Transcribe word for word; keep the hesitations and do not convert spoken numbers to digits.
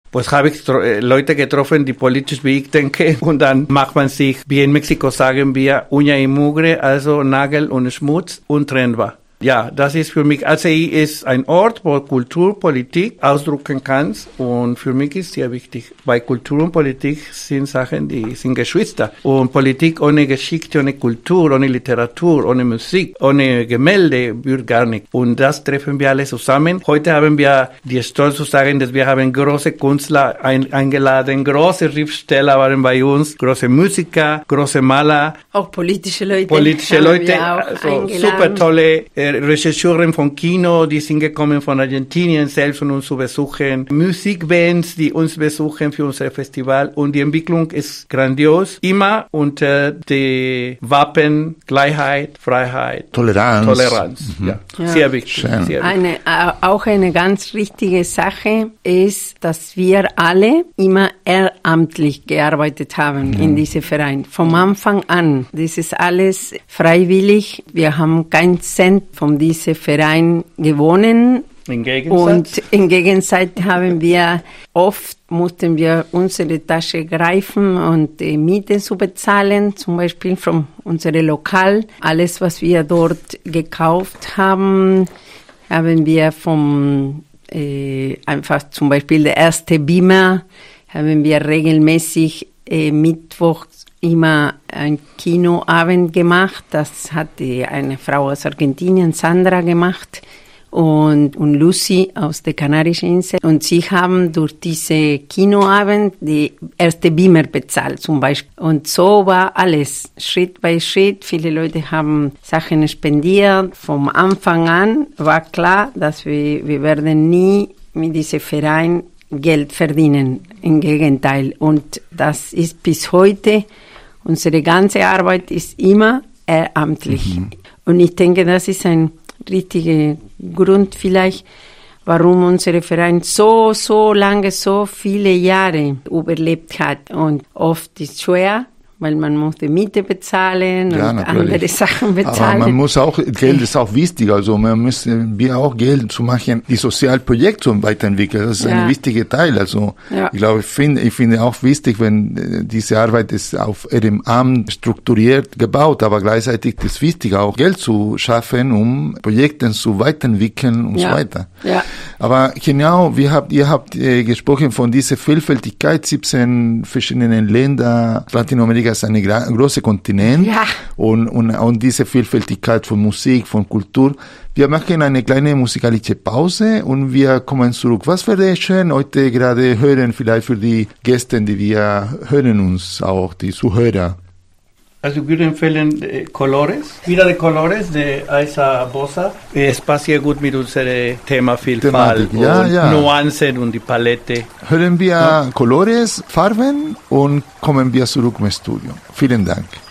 Pues habe ich Leute getroffen, die politisch wie ich denke, und dann macht man sich, wie in Mexiko sagen wir, Uña y Mugre, also Nagel und Schmutz, untrennbar. Ja, das ist für mich, A C I ist ein Ort, wo Kultur, Politik ausdrücken kannst, und für mich ist sehr wichtig, weil Kultur und Politik sind Sachen, die sind Geschwister, und Politik ohne Geschichte, ohne Kultur, ohne Literatur, ohne Musik, ohne Gemälde wird gar nicht, und das treffen wir alle zusammen. Heute haben wir die Stolz zu sagen, dass wir haben große Künstler ein, eingeladen, große Schriftsteller waren bei uns, große Musiker, große Maler, auch politische Leute, politische Leute, also super tolle äh, Regisseuren von Kino, die sind gekommen von Argentinien selbst, um uns zu besuchen. Musikbands, die uns besuchen für unser Festival. Und die Entwicklung ist grandios. Immer unter dem Wappen Gleichheit, Freiheit, Toleranz. Toleranz. Mhm. Ja. Ja. Sehr wichtig. Sehr wichtig. Eine, auch eine ganz wichtige Sache ist, dass wir alle immer ehrenamtlich gearbeitet haben mhm. in diesem Verein. Vom Anfang an. Das ist alles freiwillig. Wir haben keinen Cent von diesem Verein gewonnen. Im Gegensatz? Und im Gegensatz haben wir oft mussten wir unsere Tasche greifen und die Miete zu bezahlen, zum Beispiel von unserem Lokal. Alles, was wir dort gekauft haben, haben wir vom äh, einfach zum Beispiel der erste Beamer haben wir regelmäßig äh, mittwochs immer ein Kinoabend gemacht. Das hat eine Frau aus Argentinien, Sandra, gemacht und, und Lucy aus der Kanarischen Insel. Und sie haben durch diese Kinoabend die erste Beamer bezahlt zum Beispiel. Und so war alles, Schritt bei Schritt. Viele Leute haben Sachen spendiert. Vom Anfang an war klar, dass wir, wir werden nie mit diesem Verein Geld verdienen. Im Gegenteil. Und das ist bis heute. Unsere ganze Arbeit ist immer ehrenamtlich. Mhm. Und ich denke, das ist ein richtiger Grund vielleicht, warum unser Verein so, so lange, so viele Jahre überlebt hat. Und oft ist es schwer, weil man muss die Miete bezahlen ja, und natürlich. andere Sachen bezahlen. Aber man muss auch, Geld ist auch wichtig, also man muss wir auch Geld zu machen, die Sozialprojekte weiterentwickeln, das ist ja. ein wichtiger Teil, also ja. ich glaube, ich finde, ich finde auch wichtig, wenn diese Arbeit ist auf Ehrenamt strukturiert gebaut, aber gleichzeitig ist es wichtig, auch Geld zu schaffen, um Projekte zu weiterentwickeln und ja. so weiter. Ja. Aber genau, wir habt, ihr habt äh, gesprochen von dieser Vielfältigkeit, siebzehn verschiedenen Länder, Latinamerika ist ein großer Kontinent ja. und, und, und diese Vielfältigkeit von Musik, von Kultur. Wir machen eine kleine musikalische Pause und wir kommen zurück. Was wäre schön heute gerade hören, vielleicht für die Gäste, die wir hören uns auch, die Zuhörer? Also ich würde empfehlen eh, Colores, Vida de Colores de Aiza Bossa. Es passt sehr gut mit unserem Thema Vielfalt ja, und ja. Nuancen und die Palette. Hören wir ja. Colores, Farben und kommen wir zurück im Studio. Vielen Dank.